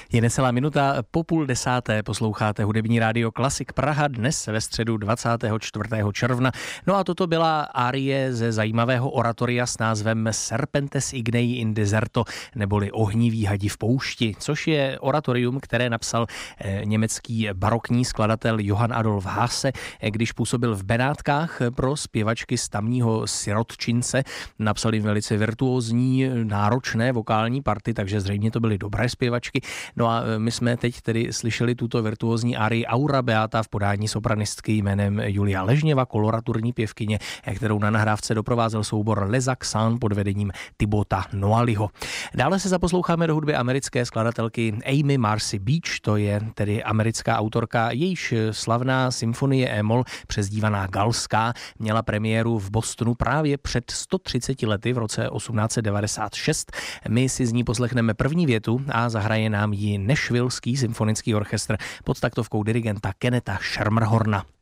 Je necelá minuta po 9:30, posloucháte hudební rádio Klasik Praha dnes ve středu 24. června. No a toto byla árie ze zajímavého oratoria s názvem Serpentes Ignei in Deserto, neboli Ohniví hadi v poušti, což je oratorium, které napsal německý barokní skladatel Johann Adolf Hasse, když působil v Benátkách pro zpěvačky z tamního sirotčince. Napsali velice virtuózní, náročné vokální party, takže zřejmě to byly dobré zpěvačky. No a my jsme teď tedy slyšeli tuto virtuózní árii Aura Beata v podání sopranistky jménem Julia Ležněva, koloraturní pěvkyně, kterou na nahrávce doprovázel soubor Les Accents pod vedením Thibauta Noaliho. Dále se zaposloucháme do hudby americké skladatelky Amy Marcy Beach, to je tedy americká autorka, jejíž slavná symfonie E-moll, přezdívaná Galská, měla premiéru v Bostonu právě před 130 lety v roce 1896. My si z ní poslechneme první větu a zahraje nám ji Nashvilleský symfonický orchestr pod taktovkou dirigenta Kennetha Schermerhorna.